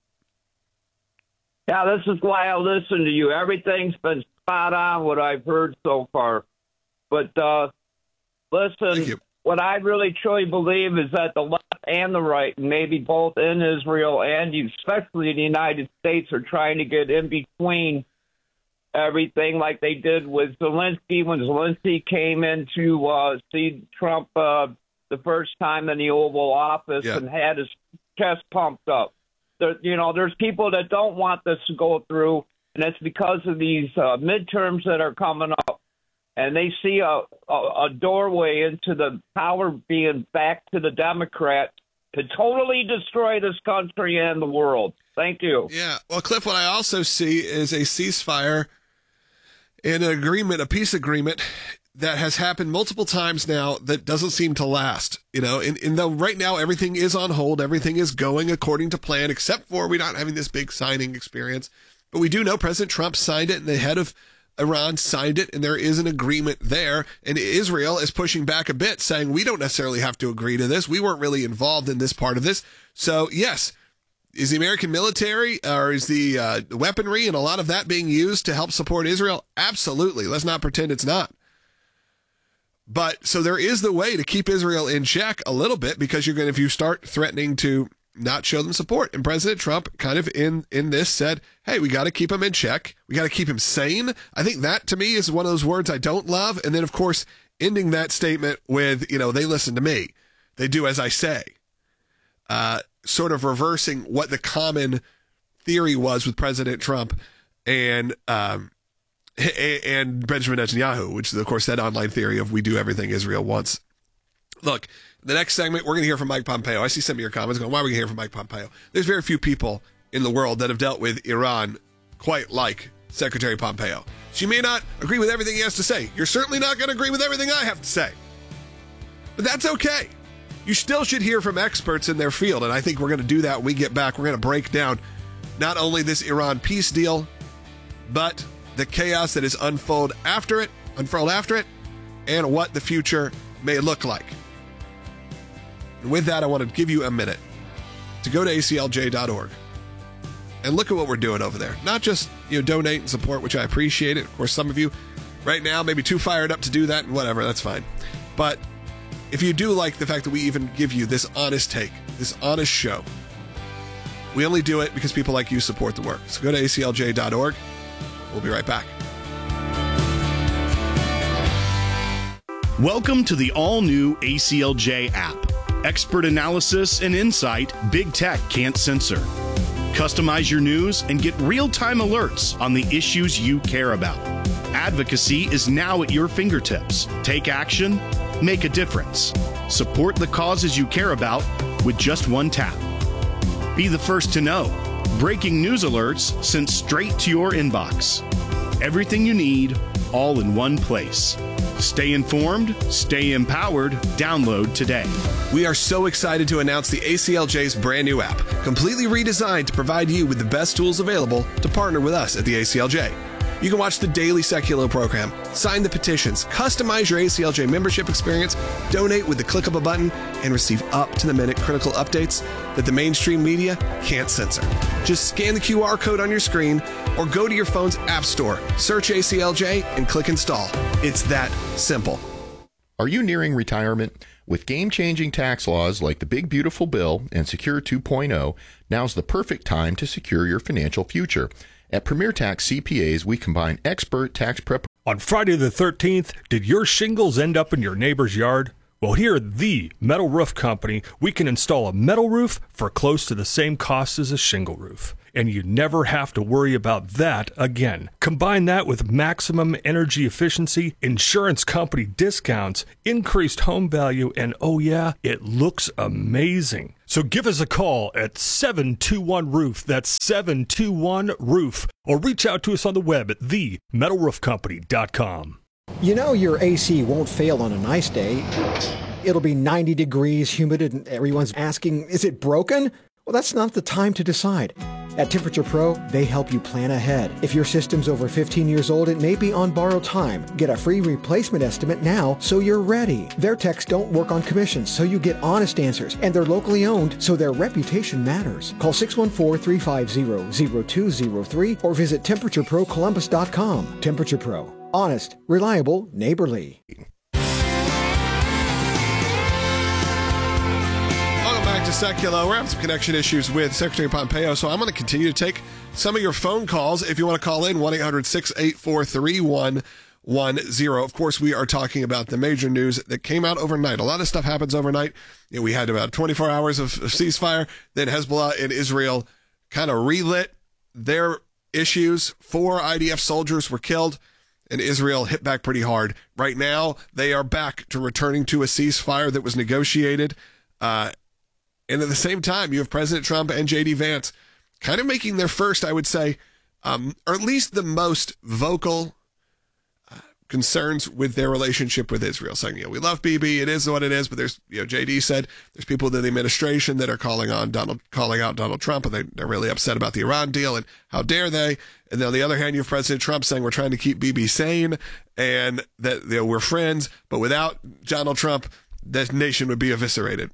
Yeah, this is why I listen to you. Everything's been spot on what I've heard so far. But uh, listen, what I really truly believe is that the left and the right, maybe both in Israel and especially the United States, are trying to get in between everything like they did with Zelensky when Zelensky came in to uh, see Trump uh, the first time in the Oval Office yeah. and had his chest pumped up. There, you know, there's people that don't want this to go through, and it's because of these uh, midterms that are coming up. And they see a, a, a doorway into the power being back to the Democrats to totally destroy this country and the world. Thank you. Yeah. Well, Cliff, what I also see is a ceasefire and an agreement, a peace agreement that has happened multiple times now that doesn't seem to last. You know, and, and though right now everything is on hold, everything is going according to plan, except for we're not having this big signing experience. But we do know President Trump signed it, and the head of Iran signed it, and there is an agreement there. And Israel is pushing back a bit, saying we don't necessarily have to agree to this. We weren't really involved in this part of this. So, yes, is the American military or is the uh, weaponry and a lot of that being used to help support Israel? Absolutely. Let's not pretend it's not. But so there is the way to keep Israel in check a little bit, because you're going to, if you start threatening to not show them support. And President Trump kind of in, in this said, hey, we got to keep him in check. We got to keep him sane. I think that to me is one of those words I don't love. And then, of course, ending that statement with, you know, they listen to me. They do as I say. Uh, sort of reversing what the common theory was with President Trump and, um, and Benjamin Netanyahu, which is, of course, that online theory of we do everything Israel wants. Look, the next segment, we're going to hear from Mike Pompeo. I see some of your comments going, why are we going to hear from Mike Pompeo? There's very few people in the world that have dealt with Iran quite like Secretary Pompeo. She may not agree with everything he has to say. You're certainly not going to agree with everything I have to say. But that's okay. You still should hear from experts in their field, and I think we're going to do that when we get back. We're going to break down not only this Iran peace deal, but the chaos that is unfold after it, unfurled after it, and what the future may look like. And with that, I want to give you a minute to go to A C L J dot org and look at what we're doing over there. Not just, you know, donate and support, which I appreciate it. Of course, some of you right now may be too fired up to do that, and whatever, that's fine. But if you do like the fact that we even give you this honest take, this honest show, we only do it because people like you support the work. So go to A C L J dot org. We'll be right back. Welcome to the all-new A C L J app. Expert analysis and insight big tech can't censor. Customize your news and get real-time alerts on the issues you care about. Advocacy is now at your fingertips. Take action, make a difference. Support the causes you care about with just one tap. Be the first to know. Breaking news alerts sent straight to your inbox. Everything you need, all in one place. Stay informed, stay empowered. Download today. We are so excited to announce the A C L J's brand new app, completely redesigned to provide you with the best tools available to partner with us at the A C L J. You can watch the daily Secular program, sign the petitions, customize your A C L J membership experience, donate with the click of a button, and receive up-to-the-minute critical updates that the mainstream media can't censor. Just scan the Q R code on your screen or go to your phone's app store, search A C L J, and click install. It's that simple. Are you nearing retirement? With game-changing tax laws like the Big Beautiful Bill and Secure two point oh, now's the perfect time to secure your financial future. At Premier Tax C P As, we combine expert tax prep. On Friday the thirteenth, did your shingles end up in your neighbor's yard? Well, here at the Metal Roof Company, we can install a metal roof for close to the same cost as a shingle roof. And you never have to worry about that again. Combine that with maximum energy efficiency, insurance company discounts, increased home value, and oh yeah, it looks amazing. So give us a call at seven two one roof. That's seven two one roof. Or reach out to us on the web at the metal roof company dot com. You know your A C won't fail on a nice day. It'll be ninety degrees, humid, and everyone's asking, is it broken? Well, that's not the time to decide. At Temperature Pro, they help you plan ahead. If your system's over fifteen years old, it may be on borrowed time. Get a free replacement estimate now so you're ready. Their techs don't work on commissions, so you get honest answers. And they're locally owned, so their reputation matters. Call six one four, three five zero, zero two zero three or visit temperature pro columbus dot com. Temperature Pro. Honest, reliable, neighborly. Welcome back to Secular. We're having some connection issues with Secretary Pompeo, so I'm going to continue to take some of your phone calls. If you want to call in, one eight hundred, six eight four, three one one zero. Of course, we are talking about the major news that came out overnight. A lot of stuff happens overnight. You know, we had about twenty-four hours of, of ceasefire. Then Hezbollah and Israel kind of relit their issues. Four I D F soldiers were killed, and Israel hit back pretty hard. Right now, they are back to returning to a ceasefire that was negotiated. Uh, and at the same time, you have President Trump and J D Vance kind of making their first, I would say, um, or at least the most vocal uh, concerns with their relationship with Israel, saying, you know, we love Bibi, it is what it is, but there's, you know, J D said there's people in the administration that are calling on Donald, calling out Donald Trump, and they, they're really upset about the Iran deal, and how dare they? And then on the other hand, you have President Trump saying we're trying to keep Bibi sane, and that, you know, we're friends, but without Donald Trump, this nation would be eviscerated.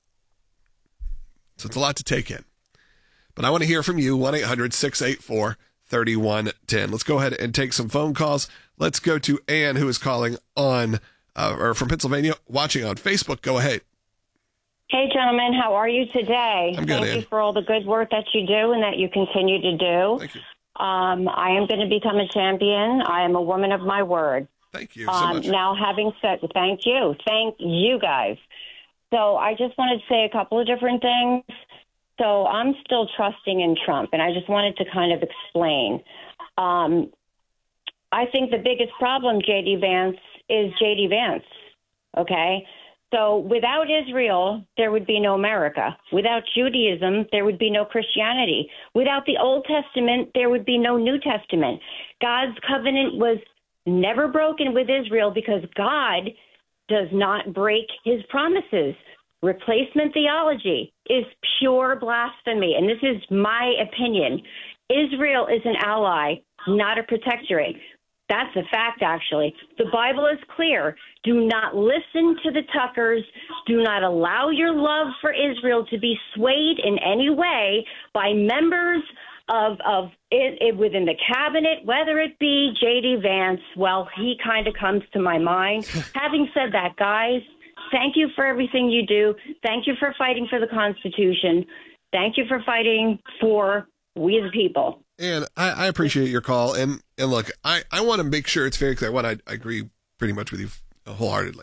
So it's a lot to take in. But I want to hear from you, one eight hundred, six eight four, three one one zero. Let's go ahead and take some phone calls. Let's go to Ann, who is calling on, uh, or from Pennsylvania, watching on Facebook. Go ahead. Hey, gentlemen, how are you today? I'm good, Thank Ann. you for all the good work that you do and that you continue to do. Thank you. Um, I am going to become a champion. I am a woman of my word. Thank you so um, much. Now, having said, thank you. Thank you guys. So I just wanted to say a couple of different things. So I'm still trusting in Trump, and I just wanted to kind of explain. Um, I think the biggest problem, J D Vance, is J D Vance, okay? So without Israel, there would be no America. Without Judaism, there would be no Christianity. Without the Old Testament, there would be no New Testament. God's covenant was never broken with Israel because God does not break his promises. Replacement theology is pure blasphemy, and this is my opinion. Israel is an ally, not a protectorate. That's a fact, actually. The Bible is clear. Do not listen to the Tuckers. Do not allow your love for Israel to be swayed in any way by members of of it, it within the cabinet, whether it be J D Vance. Well, he kind of comes to my mind. Having said that, guys, thank you for everything you do. Thank you for fighting for the Constitution. Thank you for fighting for we the people. And I, I appreciate your call. And, and look, I, I want to make sure it's very clear. One, I, I agree pretty much with you wholeheartedly.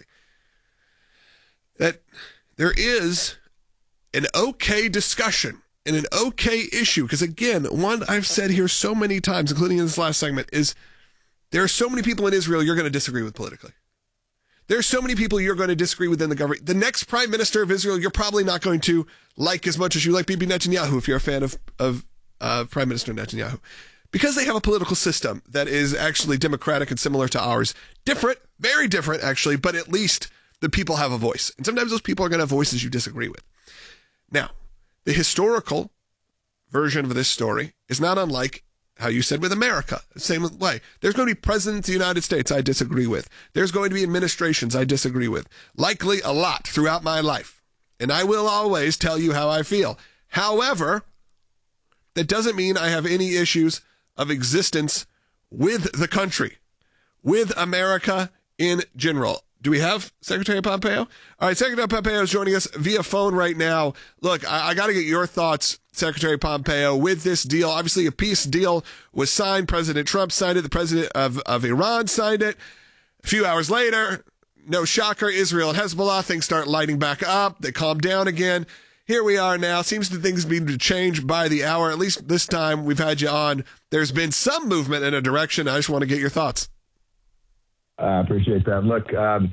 That there is an okay discussion and an okay issue. Because again, one I've said here so many times, including in this last segment, is there are so many people in Israel you're going to disagree with politically. There are so many people you're going to disagree with in the government. The next prime minister of Israel, you're probably not going to like as much as you like Bibi Netanyahu, if you're a fan of, of uh, Prime Minister Netanyahu. Because they have a political system that is actually democratic and similar to ours. Different, very different, actually, but at least the people have a voice. And sometimes those people are going to have voices you disagree with. Now, the historical version of this story is not unlike how you said with America. The same way. There's going to be presidents of the United States I disagree with. There's going to be administrations I disagree with. Likely a lot throughout my life. And I will always tell you how I feel. However, that doesn't mean I have any issues of existence with the country, with America in general. Do we have Secretary Pompeo? All right, Secretary Pompeo is joining us via phone right now. Look, I, I got to get your thoughts, Secretary Pompeo, with this deal. Obviously, a peace deal was signed. President Trump signed it. The president of, of Iran signed it. A few hours later, no shocker, Israel and Hezbollah, things start lighting back up. They calm down again. Here we are now. Seems that things begin to change by the hour. At least this time we've had you on. There's been some movement in a direction. I just want to get your thoughts. I uh, appreciate that. Look, um,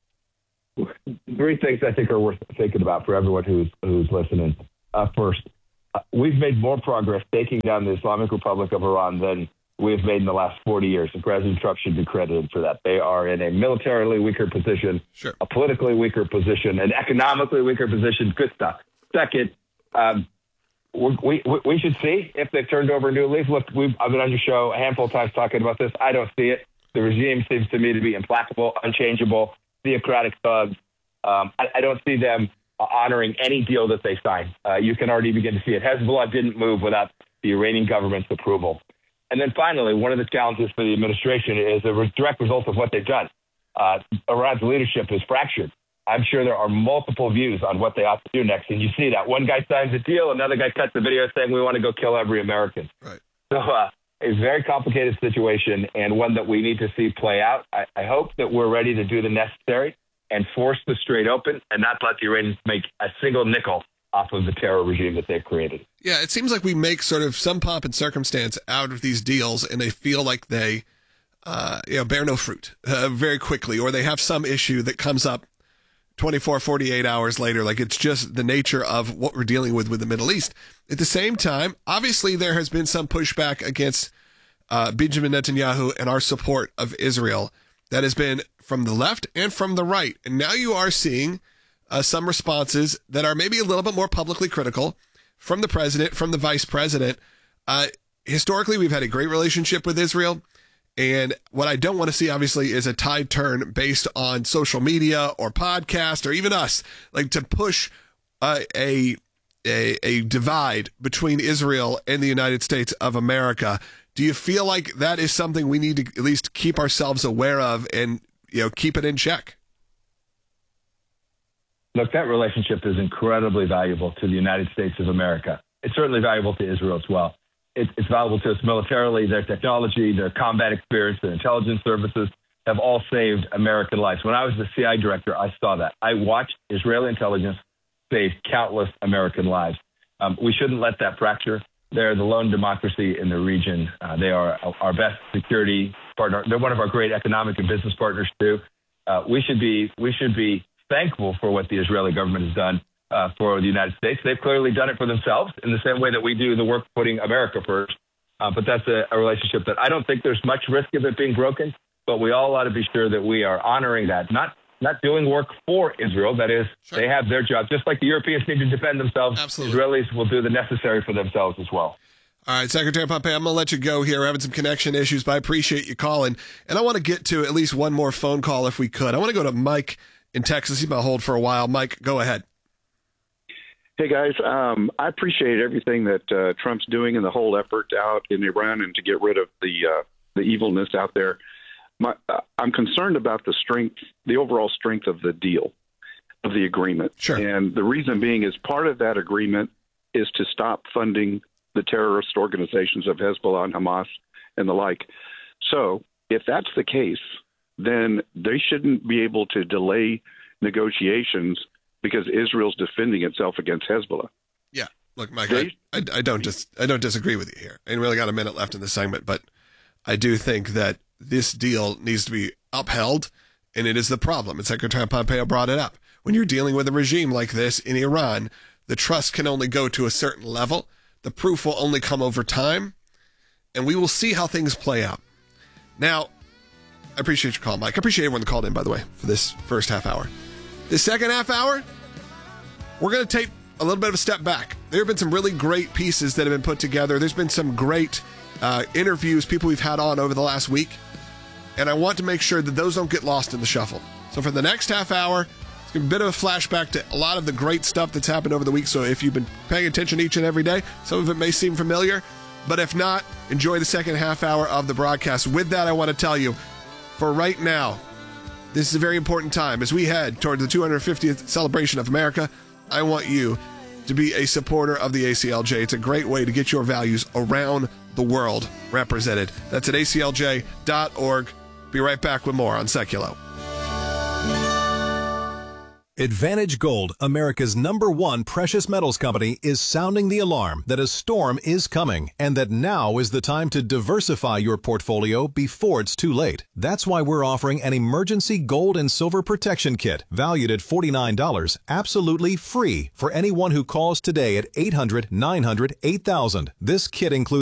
three things I think are worth thinking about for everyone who's who's listening. Uh, first, uh, we've made more progress taking down the Islamic Republic of Iran than we have made in the last forty years, and President Trump should be credited for that. They are in a militarily weaker position, sure. a politically weaker position, an economically weaker position. Good stuff. Second, um, we, we we should see if they've turned over a new leaf. Look, we've, I've been on your show a handful of times talking about this. I don't see it. The regime seems to me to be implacable, unchangeable, theocratic thugs. Um, I, I don't see them honoring any deal that they sign. Uh, you can already begin to see it. Hezbollah didn't move without the Iranian government's approval. And then finally, one of the challenges for the administration is a re- direct result of what they've done. Uh, Iran's leadership is fractured. I'm sure there are multiple views on what they ought to do next. And you see that. One guy signs a deal, another guy cuts a video saying we want to go kill every American. Right. So uh, it's a very complicated situation and one that we need to see play out. I, I hope that we're ready to do the necessary and force the Strait open and not let the Iranians make a single nickel off of the terror regime that they've created. Yeah, it seems like we make sort of some pomp and circumstance out of these deals, and they feel like they uh, you know, bear no fruit uh, very quickly, or they have some issue that comes up twenty-four, forty-eight hours later. Like, it's just the nature of what we're dealing with with the Middle East. At the same time, obviously there has been some pushback against uh, Benjamin Netanyahu and our support of Israel that has been from the left and from the right. And now you are seeing uh, some responses that are maybe a little bit more publicly critical from the president, from the vice president. Uh, historically, we've had a great relationship with Israel. And what I don't want to see, obviously, is a tide turn based on social media or podcast or even us, like to push uh, a, a a divide between Israel and the United States of America. Do you feel like that is something we need to at least keep ourselves aware of and, you know, keep it in check? Look, that relationship is incredibly valuable to the United States of America. It's certainly valuable to Israel as well. It's, it's valuable to us militarily. Their technology, their combat experience, their intelligence services have all saved American lives. When I was the C I A director, I saw that. I watched Israeli intelligence save countless American lives. Um, we shouldn't let that fracture. They're the lone democracy in the region. Uh, they are our best security partner. They're one of our great economic and business partners too. Uh, we should be we should be thankful for what the Israeli government has done uh, for the United States. They've clearly done it for themselves in the same way that we do the work putting America first. Uh, but that's a, a relationship that I don't think there's much risk of it being broken. But we all ought to be sure that we are honoring that, not not doing work for Israel. That is, sure. They have their job. Just like the Europeans need to defend themselves, Absolutely. Israelis will do the necessary for themselves as well. All right, Secretary Pompeo, I'm going to let you go here. We're having some connection issues, but I appreciate you calling. And I want to get to at least one more phone call if we could. I want to go to Mike in Texas. He's been on hold for a while. Mike, go ahead. Hey, guys. Um, I appreciate everything that uh, Trump's doing and the whole effort out in Iran and to get rid of the uh, the evilness out there. My, uh, I'm concerned about the strength, the overall strength of the deal, of the agreement. Sure. And the reason being is part of that agreement is to stop funding the terrorist organizations of Hezbollah and Hamas and the like. So if that's the case, then they shouldn't be able to delay negotiations because Israel's defending itself against Hezbollah. Yeah. Look, Mike, they, I, I, I don't dis, I don't disagree with you here. And we only got a minute left in this segment, but I do think that this deal needs to be upheld, and it is the problem. And Secretary Pompeo brought it up. When you're dealing with a regime like this in Iran, the trust can only go to a certain level. The proof will only come over time, and we will see how things play out. Now, I appreciate your call, Mike. I appreciate everyone that called in, by the way, for this first half hour. This second half hour, we're going to take a little bit of a step back. There have been some really great pieces that have been put together. There's been some great uh, interviews, people we've had on over the last week, and I want to make sure that those don't get lost in the shuffle. So for the next half hour, it's a bit of a flashback to a lot of the great stuff that's happened over the week. So if you've been paying attention each and every day, some of it may seem familiar, but if not, enjoy the second half hour of the broadcast. With that, I want to tell you, for right now, this is a very important time. As we head toward the two hundred fiftieth celebration of America, I want you to be a supporter of the A C L J. It's a great way to get your values around the world represented. That's at A C L J dot org. Be right back with more on Seculo. Advantage Gold, America's number one precious metals company, is sounding the alarm that a storm is coming and that now is the time to diversify your portfolio before it's too late. That's why we're offering an emergency gold and silver protection kit valued at forty-nine dollars, absolutely free for anyone who calls today at eight hundred, nine hundred, eight thousand. This kit includes